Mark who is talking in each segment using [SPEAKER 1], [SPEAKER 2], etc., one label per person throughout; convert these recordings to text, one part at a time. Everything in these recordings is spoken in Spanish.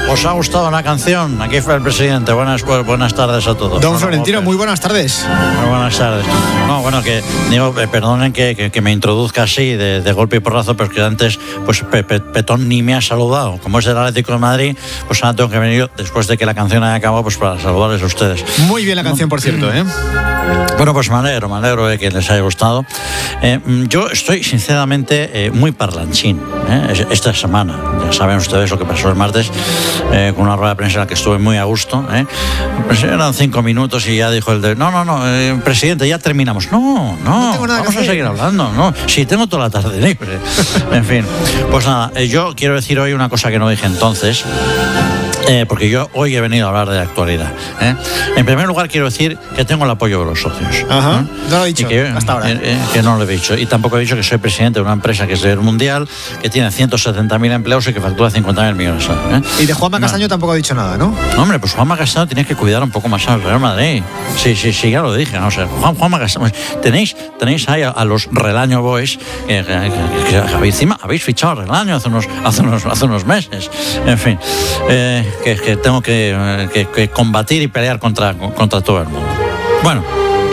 [SPEAKER 1] ¿Os ha gustado la canción? Aquí fue el presidente. Buenas tardes a todos.
[SPEAKER 2] Don Florentino, muy buenas tardes.
[SPEAKER 1] Muy buenas tardes. No, bueno, que digo, perdonen que me introduzca así de golpe y porrazo, pero que antes pues Petón ni me ha saludado. Como es del Atlético de Madrid, pues ahora tengo que venir yo, después de que la canción haya acabado, pues para saludarles a ustedes.
[SPEAKER 2] Muy bien la canción, por cierto, ¿eh?
[SPEAKER 1] Bueno, pues me alegro de que les haya gustado. Yo estoy sinceramente muy parlanchín esta semana. Ya saben ustedes lo que pasó el martes con una rueda de prensa en la que estuve muy a gusto. Pues eran 5 minutos y ya dijo no, presidente, ya terminamos. No vamos a seguir hablando. No, sí, tengo toda la tarde libre. En fin, pues nada, yo quiero decir hoy una cosa que no dije entonces. Porque yo hoy he venido a hablar de la actualidad. En primer lugar, quiero decir que tengo el apoyo de los socios.
[SPEAKER 2] Ajá. No lo he dicho hasta ahora.
[SPEAKER 1] Que no lo he dicho. Y tampoco he dicho que soy presidente de una empresa que es del mundial, que tiene 170.000 empleados y que factura 50.000 millones.
[SPEAKER 2] Y de Juanma Castaño tampoco ha dicho nada, ¿no?
[SPEAKER 1] Hombre, pues Juanma Castaño tiene que cuidar un poco más al Real Madrid. Sí, ya lo dije. O sea, Juanma Castaño. Tenéis ahí a los Relaño Boys que encima habéis fichado a Relaño hace unos meses. En fin. Que tengo que combatir y pelear contra todo el mundo. Bueno,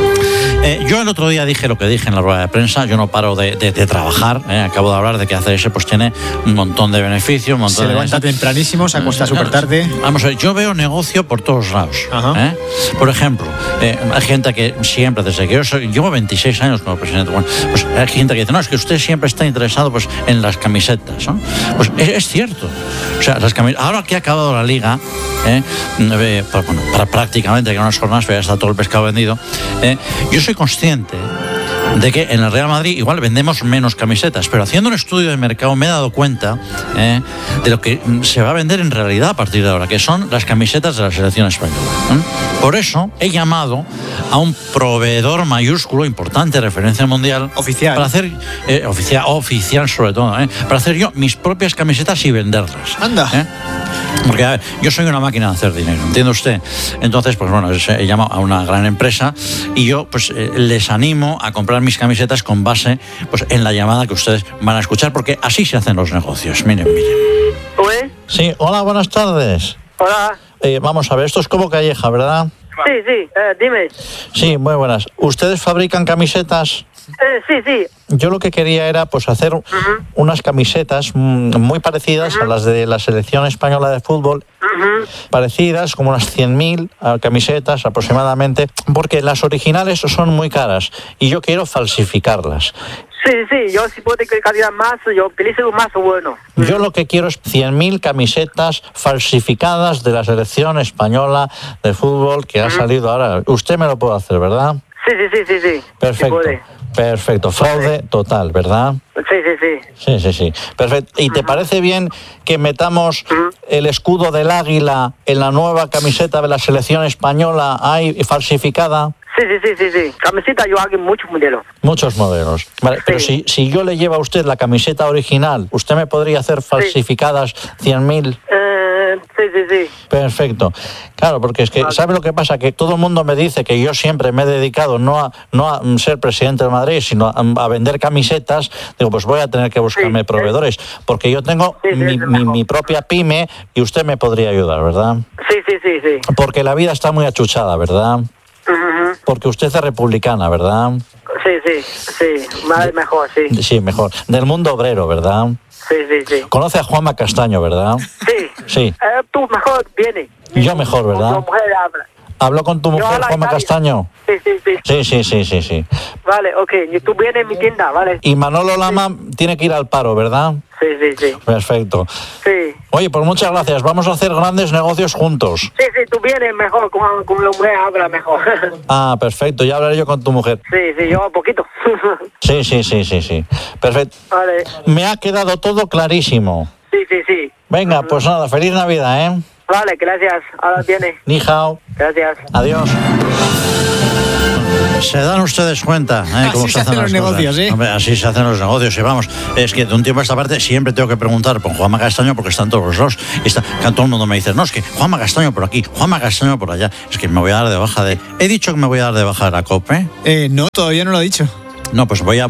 [SPEAKER 1] yo el otro día dije lo que dije en la rueda de prensa. Yo no paro de trabajar. Acabo de hablar de que ACS pues tiene un montón de beneficios.
[SPEAKER 2] Se levanta tempranísimo, se acuesta súper tarde.
[SPEAKER 1] Vamos a ver, yo veo negocio por todos lados. Por ejemplo, hay gente que siempre, desde que yo llevo 26 años como presidente, bueno, pues hay gente que dice, no, es que usted siempre está interesado pues en las camisetas, ¿no? Pues es cierto. O sea, las camisetas, ahora que ha acabado la liga, para prácticamente que unas jornadas ya está todo el pescado vendido, yo soy consciente de que en el Real Madrid igual vendemos menos camisetas, pero haciendo un estudio de mercado me he dado cuenta de lo que se va a vender en realidad a partir de ahora, que son las camisetas de la selección española. Por eso he llamado a un proveedor mayúsculo, importante, referencia mundial,
[SPEAKER 2] oficial,
[SPEAKER 1] para hacer oficial sobre todo, para hacer yo mis propias camisetas y venderlas.
[SPEAKER 2] Anda.
[SPEAKER 1] Porque, a ver, yo soy una máquina de hacer dinero, ¿entiende usted? Entonces, pues bueno, he llamado a una gran empresa y yo pues les animo a comprar mis camisetas con base pues en la llamada que ustedes van a escuchar, porque así se hacen los negocios. Miren.
[SPEAKER 3] ¿Uy?
[SPEAKER 1] Sí, hola, buenas tardes.
[SPEAKER 3] Hola.
[SPEAKER 1] Vamos a ver, esto es Cobo Calleja, ¿verdad?
[SPEAKER 3] Sí, dime.
[SPEAKER 1] Sí, muy buenas. ¿Ustedes fabrican camisetas?
[SPEAKER 3] Sí.
[SPEAKER 1] Yo lo que quería era pues hacer unas camisetas muy parecidas a las de la selección española de fútbol, parecidas, como unas 100.000 camisetas aproximadamente, porque las originales son muy caras y yo quiero falsificarlas.
[SPEAKER 3] Sí, yo si puedo calidad más, yo utilizo más bueno.
[SPEAKER 1] Yo lo que quiero es 100.000 camisetas falsificadas de la selección española de fútbol que ha salido ahora. Usted me lo puede hacer, ¿verdad?
[SPEAKER 3] Sí.
[SPEAKER 1] Perfecto. Perfecto, fraude total, ¿verdad? Sí. Perfecto. ¿Y te parece bien que metamos el escudo del águila en la nueva camiseta de la selección española ahí falsificada?
[SPEAKER 3] Sí. Camiseta yo hago muchos modelos.
[SPEAKER 1] Muchos modelos. Vale, sí. Pero si yo le llevo a usted la camiseta original, ¿usted me podría hacer falsificadas 100.000?
[SPEAKER 3] Sí.
[SPEAKER 1] Perfecto. Claro, porque es que, ¿sabe lo que pasa? Que todo el mundo me dice que yo siempre me he dedicado no a ser presidente de Madrid, sino a vender camisetas. Digo, pues voy a tener que buscarme proveedores, porque yo tengo mi propia pyme y usted me podría ayudar, ¿verdad?
[SPEAKER 3] Sí.
[SPEAKER 1] Porque la vida está muy achuchada, ¿verdad? Porque usted es republicana, ¿verdad?
[SPEAKER 3] Sí. Mejor, sí.
[SPEAKER 1] Sí, mejor. Del mundo obrero, ¿verdad?
[SPEAKER 3] Sí.
[SPEAKER 1] Conoce a Juanma Castaño, ¿verdad? Sí.
[SPEAKER 3] Tú mejor vienes.
[SPEAKER 1] Yo mejor, ¿verdad?
[SPEAKER 3] Tu mujer habla.
[SPEAKER 1] ¿Habló con tu mujer, Juanma Castaño?
[SPEAKER 3] Sí. Vale, ok. Tú vienes en mi tienda, ¿vale?
[SPEAKER 1] Y Manolo Lama tiene que ir al paro, ¿verdad?
[SPEAKER 3] Sí.
[SPEAKER 1] Perfecto.
[SPEAKER 3] Sí.
[SPEAKER 1] Oye, pues muchas gracias. Vamos a hacer grandes negocios juntos.
[SPEAKER 3] Sí, tú vienes mejor, con la mujer habla mejor.
[SPEAKER 1] Ah, perfecto. Ya hablaré yo con tu mujer.
[SPEAKER 3] Sí, yo un poquito.
[SPEAKER 1] Sí. Perfecto.
[SPEAKER 3] Vale.
[SPEAKER 1] Me ha quedado todo clarísimo.
[SPEAKER 3] Sí.
[SPEAKER 1] Venga, pues nada, feliz Navidad, ¿eh?
[SPEAKER 3] Vale, gracias. Ahora viene.
[SPEAKER 1] Ni hao.
[SPEAKER 3] Gracias.
[SPEAKER 1] Adiós. Se dan ustedes cuenta cómo se hacen los negocios, ¿eh? Hombre, así se hacen los negocios. Y vamos, es que de un tiempo a esta parte siempre tengo que preguntar por Juanma Castaño, porque están todos los dos. Todo el mundo me dice, no, es que Juanma Castaño por aquí, Juanma Castaño por allá. Es que me voy a dar de baja de... ¿He dicho que me voy a dar de baja de la COPE?
[SPEAKER 2] No, todavía no lo he dicho.
[SPEAKER 1] No, pues voy a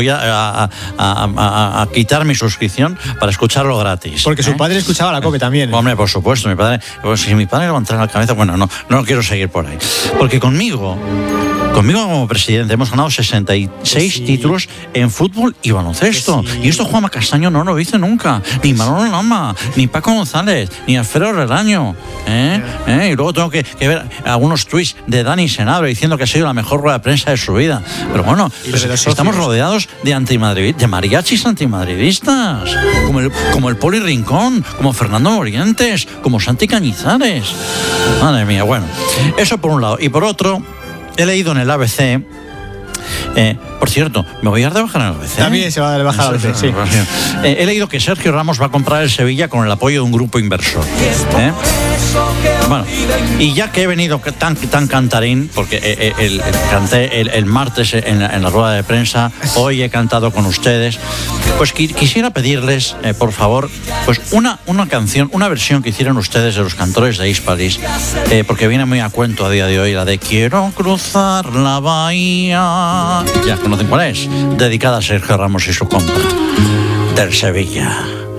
[SPEAKER 1] quitar mi suscripción para escucharlo gratis.
[SPEAKER 2] Porque su padre escuchaba la COPE también.
[SPEAKER 1] Hombre, por supuesto, mi padre. Pues si mi padre levantara la cabeza, bueno, no quiero seguir por ahí. Porque conmigo como presidente hemos ganado 66 títulos en fútbol y baloncesto. Y esto Juanma Castaño no lo hizo nunca. Ni Manolo Lama, ni Paco González, ni Alfredo Relaño. Y luego tengo que ver algunos tweets de Dani Senabro diciendo que ha sido la mejor rueda de prensa de su vida. Pero bueno, pues estamos rodeados de mariachis antimadridistas, como el Poli Rincón, como Fernando Morientes, como Santi Cañizares. Madre mía, bueno, eso por un lado. Y por otro, he leído en el ABC, por cierto, me voy a dar de bajar en el ABC.
[SPEAKER 2] También se va a dar de bajar al ABC, sí.
[SPEAKER 1] He leído que Sergio Ramos va a comprar el Sevilla con el apoyo de un grupo inversor. Bueno, y ya que he venido tan cantarín, porque canté el martes en la rueda de prensa, hoy he cantado con ustedes, pues quisiera pedirles, por favor, pues una canción, una versión que hicieran ustedes de los cantores de Hispalis, porque viene muy a cuento a día de hoy, la de Quiero cruzar la bahía. Ya conocen cuál es, dedicada a Sergio Ramos y su compra del Sevilla.